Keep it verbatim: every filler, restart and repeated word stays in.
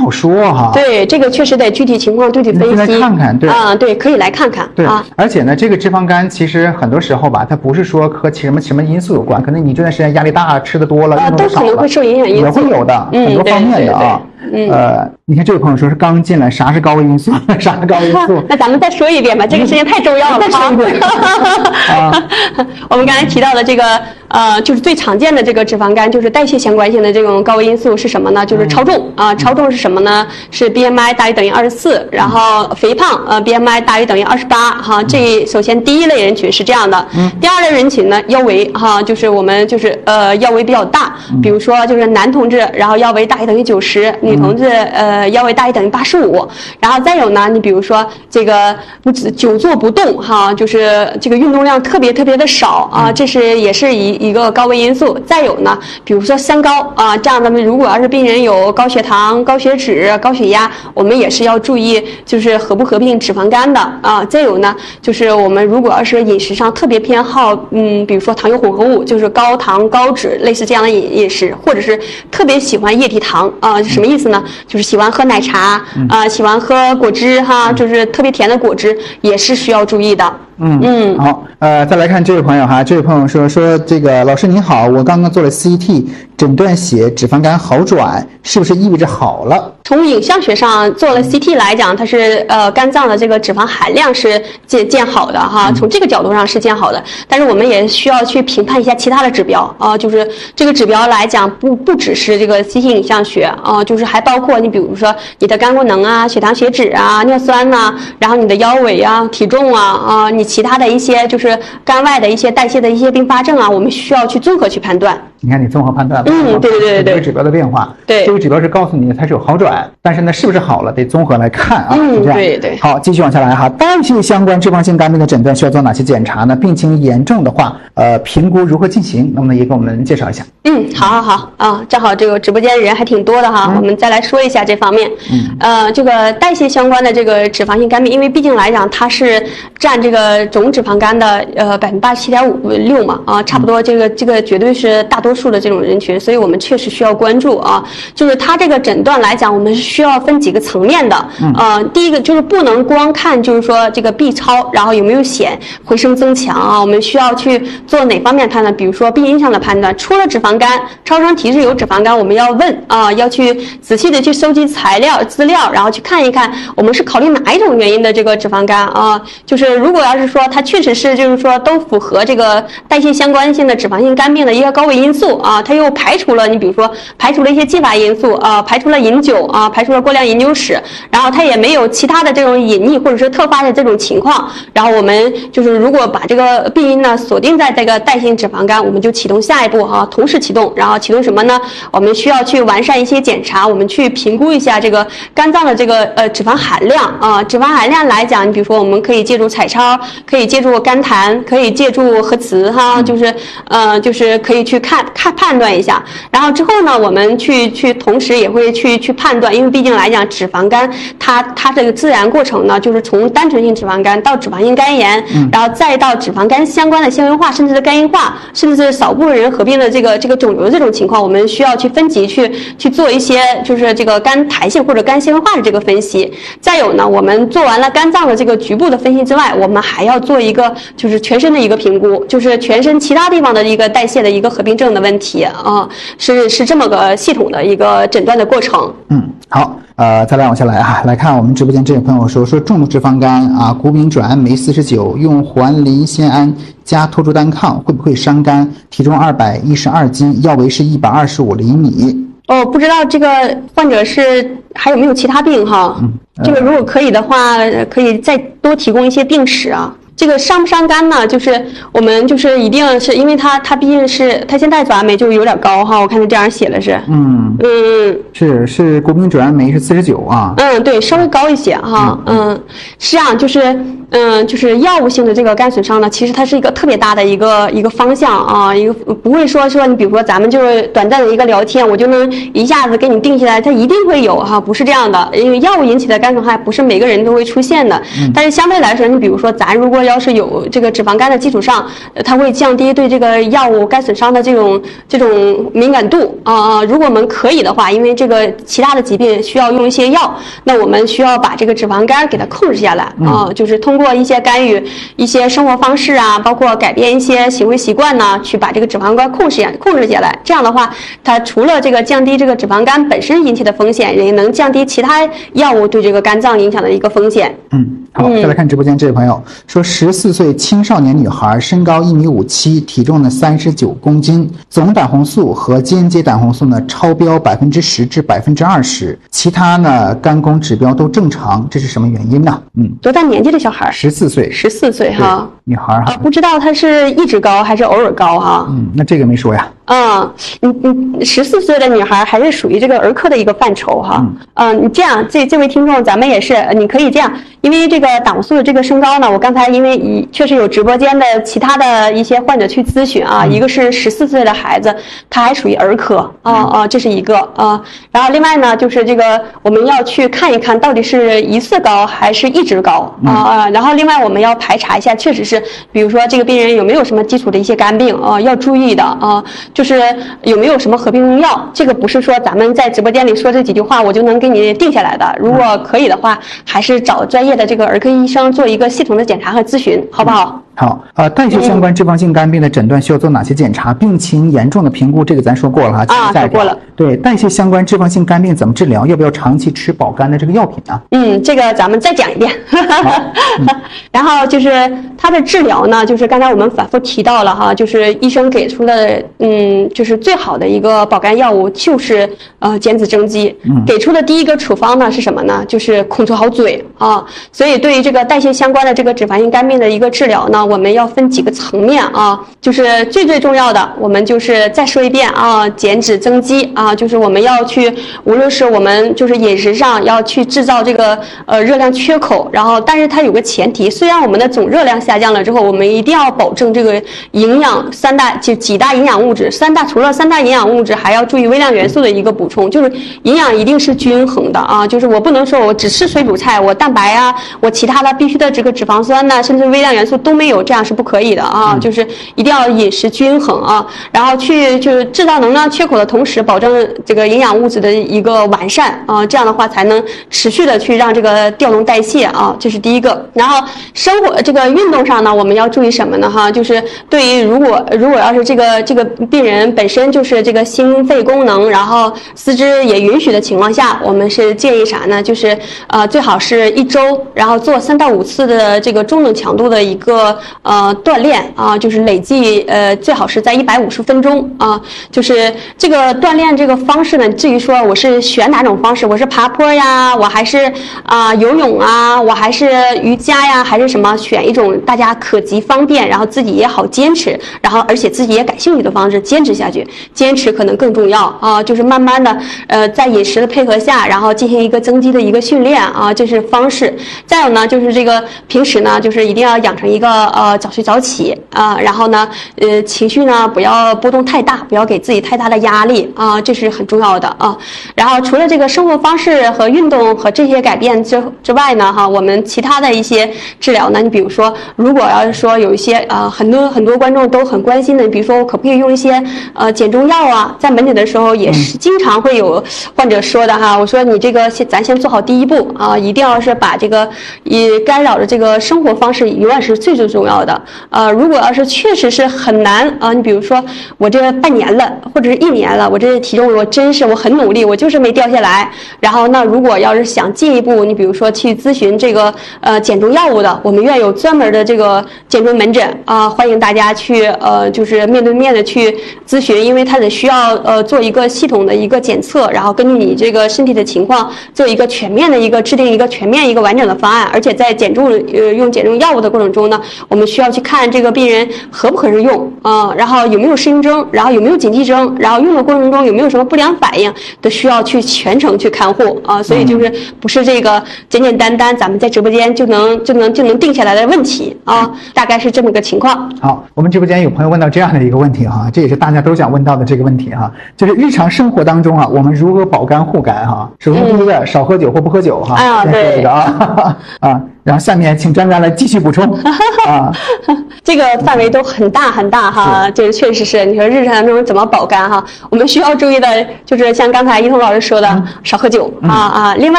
有说哈。 对，这个确实得具体情况具体分析。 来看看，对啊、呃，对，可以来看看。 对啊， 而且呢，这个脂肪肝其实很多时候吧，它不是说和什么什么因素有关，可能你这段时间压力大，吃的多了， 呃，都可能会受影响因素， 也会有的， 嗯、 很多方面的啊。 对对对嗯， 呃，你看这位朋友说是刚进来，啥是高危因素？啥是高危因素？ 那咱们再说一遍吧，这个事情太重要了。 再说一遍。啊， 我们刚才提到的这个呃，就是最常见的这个脂肪肝，就是代谢相关性的这种高危因素是什么呢？就是超重啊、嗯呃，超重是什么呢？是 B M I 大于等于二十四，然后肥胖呃 B M I 大于等于二十八哈。这首先第一类人群是这样的，嗯、第二类人群呢，腰围哈，就是我们就是呃腰围比较大，比如说就是男同志，然后腰围大于等于九十，女同志呃腰围大于等于八十五，然后再有呢，你比如说这个不久坐不动哈，就是这个运动量特别特别的少啊，这是也是一一个高危因素。再有呢，比如说三高啊，这样的如果要是病人有高血糖、高血脂、高血压，我们也是要注意，就是合不合并脂肪肝的啊。再有呢，就是我们如果要是饮食上特别偏好，嗯，比如说糖油混合物，就是高糖高脂类似这样的饮饮食，或者是特别喜欢液体糖啊，什么意思呢？就是喜欢喝奶茶啊，喜欢喝果汁哈，就是特别甜的果汁，也是需要注意的。 嗯嗯，好，呃，再来看这位朋友哈，这位朋友说说这个老师您好，我刚刚做了 C T， 诊断写脂肪肝好转，是不是意味着好了？ 从影像学上做了 C T 来讲，它是呃肝脏的这个脂肪含量是见见好的哈，从这个角度上是见好的。但是我们也需要去评判一下其他的指标啊、呃，就是这个指标来讲不不只是这个 C T 影像学啊、呃，就是还包括你比如说你的肝功能啊、血糖血脂啊、尿酸呐、啊，然后你的腰围啊、体重啊啊、呃，你其他的一些就是肝外的一些代谢的一些并发症啊，我们需要去综合去判断。 你看你综合判断， 嗯，对对对对， 这个指标的变化， 对， 这个指标是告诉你它是有好转，但是呢，是不是好了得综合来看啊， 嗯， 是这样。 对对。 好，继续往下来哈，代谢相关脂肪性肝病的诊断需要做哪些检查呢？病情严重的话，呃，评估如何进行？能不能也给我们介绍一下？ 嗯，好好好啊，正好这个直播间人还挺多的哈、嗯，我们再来说一下这方面。嗯，呃，这个代谢相关的这个脂肪性肝病，因为毕竟来讲它是占这个总脂肪肝的呃百分之八十七点五六嘛啊，差不多这个这个绝对是大多数的这种人群，所以我们确实需要关注啊。就是它这个诊断来讲，我们是需要分几个层面的。嗯，呃，第一个就是不能光看就是说这个 B 超，然后有没有显回升增强啊，我们需要去做哪方面判断？比如说病因上的判断，除了脂肪肝，超声提示有脂肪肝，我们要问啊，要去仔细的去收集材料资料，然后去看一看我们是考虑哪一种原因的这个脂肪肝啊。就是如果要是说它确实是就是说都符合这个代谢相关性的脂肪性肝病的一个高危因素啊，它又排除了你比如说排除了一些继发因素啊，排除了饮酒啊，排除了过量饮酒史，然后它也没有其他的这种隐匿或者是特发的这种情况，然后我们就是如果把这个病因呢锁定在这个代谢性脂肪肝，我们就启动下一步哈、啊，同时启动，然后启动什么呢？我们需要去完善一些检查，我们去评估一下这个肝脏的这个呃脂肪含量啊，脂肪含量来讲，你比如说我们可以借助彩超，可以借助肝弹，可以借助核磁哈，就是呃就是可以去看看判断一下，然后之后呢，我们去去同时也会去去判断，因为毕竟来讲脂肪肝它它这个自然过程呢，就是从单纯性脂肪肝到脂肪性肝炎，嗯、然后再到脂肪肝相关的纤维化，甚至是肝硬化，甚至是少部分人合并的这个这个肿瘤这种情况，我们需要去分级去去做一些就是这个肝弹性或者肝纤维化的这个分析。再有呢，我们做完了肝脏的这个局部的分析之外，我们还要做一个就是全身的一个评估，就是全身其他地方的一个代谢的一个合并症的问题啊，是是这么个系统的一个诊断的过程。 嗯，好。呃，再来往下来啊，来看我们直播间这位朋友说说重度脂肪肝啊，谷丙转氨酶四十九，用环磷酰胺加托珠单抗会不会伤肝？体重二百一十二斤，腰围是一百二十五厘米。 哦，不知道这个患者是还有没有其他病哈？嗯，呃、这个如果可以的话，可以再多提供一些病史啊。这个伤不伤肝呢？就是我们就是一定是因为它它毕竟是它现在转氨酶就有点高哈，我看它这样写的是，嗯嗯是是谷丙转氨酶是四十九啊， 嗯对，稍微高一些哈，嗯, 嗯是啊，就是嗯就是药物性的这个肝损伤呢，其实它是一个特别大的一个一个方向啊，一个不会说说你比如说咱们就是短暂的一个聊天，我就能一下子给你定下来，它一定会有哈，不是这样的，因为药物引起的肝损害不是每个人都会出现的，嗯、但是相对来说，你比如说咱如果要要是有这个脂肪肝的基础上，它会降低对这个药物肝损伤的这种这种敏感度啊、呃。如果我们可以的话，因为这个其他的疾病需要用一些药，那我们需要把这个脂肪肝给它控制下来啊、呃，就是通过一些干预、一些生活方式啊，包括改变一些行为习惯呢，去把这个脂肪肝控制下控制下来。这样的话，它除了这个降低这个脂肪肝本身引起的风险，也能降低其他药物对这个肝脏影响的一个风险。 嗯，好，再来看直播间这位朋友说，十四岁青少年女孩，身高一米五七，体重呢三十九公斤，总胆红素和间接胆红素呢超标百分之十至百分之二十，其他呢肝功指标都正常，这是什么原因呢？嗯， 多大年纪的小孩？ 十四岁。 十四岁哈， 女孩哈、 啊，不知道她是一直高还是偶尔高哈？ 嗯，那这个没说呀。 嗯，你你十四岁的女孩还是属于这个儿科的一个范畴哈。嗯，呃、你这样，这这位听众，咱们也是，你可以这样，因为这个胆红素的这个升高呢，我刚才因为确实有直播间的其他的一些患者去咨询啊，嗯、一个是十四岁的孩子，他还属于儿科啊啊、呃，这是一个啊。然后另外呢，就是这个我们要去看一看到底是一次高还是一直高啊啊、呃。然后另外我们要排查一下，确实是，比如说这个病人有没有什么基础的一些肝病啊、呃，要注意的啊。就是有没有什么合并用药，这个不是说咱们在直播间里说这几句话我就能给你定下来的。如果可以的话，还是找专业的这个儿科医生做一个系统的检查和咨询，好不好？ 好，呃，代谢相关脂肪性肝病的诊断需要做哪些检查？病情严重的评估，这个咱说过了哈。 啊，说过了。 对，代谢相关脂肪性肝病怎么治疗？要不要长期吃保肝的这个药品啊？ 嗯，这个咱们再讲一遍。嗯、然后就是它的治疗呢，就是刚才我们反复提到了哈，就是医生给出的，嗯，就是最好的一个保肝药物就是呃减脂增肌。嗯。给出的第一个处方呢是什么呢？就是控制好嘴啊。所以对于这个代谢相关的这个脂肪性肝病的一个治疗呢，我们要分几个层面啊，就是最最重要的，我们就是再说一遍啊，减脂增肌啊，就是我们要去，无论是我们就是饮食上要去制造这个呃热量缺口，然后但是它有个前提，虽然我们的总热量下降了之后，我们一定要保证这个营养三大就几大营养物质，三大除了三大营养物质，还要注意微量元素的一个补充，就是营养一定是均衡的啊，就是我不能说我只吃水煮菜，我蛋白啊，我其他的必须的这个脂肪酸呐、啊，甚至微量元素都没有，这样是不可以的啊，嗯、就是一定要饮食均衡啊，然后去就是制造能量缺口的同时，保证这个营养物质的一个完善啊，这样的话才能持续的去让这个调动代谢啊，这是第一个。然后生活这个运动上呢，我们要注意什么呢？哈，就是对于如果如果要是这个这个病人本身就是这个心肺功能，然后四肢也允许的情况下，我们是建议啥呢？就是呃最好是一周，然后做三到五次的这个中等强度的一个呃锻炼啊，就是累计呃最好是在一百五十分钟啊，就是这个锻炼这个方式呢，至于说我是选哪种方式，我是爬坡呀，我还是啊、呃、游泳啊，我还是瑜伽呀，还是什么，选一种大家可及方便，然后自己也好坚持，然后而且自己也感兴趣的方式坚持下去，坚持可能更重要啊，就是慢慢的呃在饮食的配合下，然后进行一个增肌的一个训练啊，这是方式。再有呢，就是这个平时呢，就是一定要养成一个呃早睡早起啊，然后呢呃情绪呢不要波动太大，不要给自己太大的压力啊，这是很重要的啊。然后除了这个生活方式和运动和这些改变之之外呢，哈，我们其他的一些治疗呢，你比如说，如果要是说有一些呃很多很多观众都很关心的，比如说我可不可以用一些呃减重药啊，在门诊的时候也是经常会有患者说的哈，我说你这个先咱先做好第一步啊，一定要是把这个以干扰的这个生活方式永远是最最重要的。呃，如果要是确实是很难啊，你比如说我这半年了或者是一年了，我这体重我真是我很努力，我就是没掉下来。然后那如果要是想进一步，你比如说去咨询这个呃减重药物的，我们院有专门的这个减重门诊啊、呃，欢迎大家去呃就是面对面的去咨询，因为它得需要呃做一个系统的一个检测，然后根据你这个身体的情况做一个全面的一个制定一个全面一个完整的方案，而且在减重呃用减重药物的过程中呢，我们需要去看这个病人合不合适用啊、呃，然后有没有适应症，然后有没有禁忌症，然后用的过程中有没有什么不良反应，都需要去全程去看护啊、呃，所以就是不是这个简简单单咱们在直播间就能就能就能定下来的问题啊，大概是这么个情况。 好，我们直播间有朋友问到这样的一个问题哈，这也是大家都想问到的这个问题哈，就是日常生活当中啊，我们如何保肝护肝哈？首先第一个，少喝酒或不喝酒哈。 啊，对这个啊啊， 然后下面请专家来继续补充啊。 这个范围都很大很大哈，这个确实是你说日常中怎么保肝哈，我们需要注意的就是像刚才一彤老师说的，嗯、少喝酒、嗯、啊啊。另外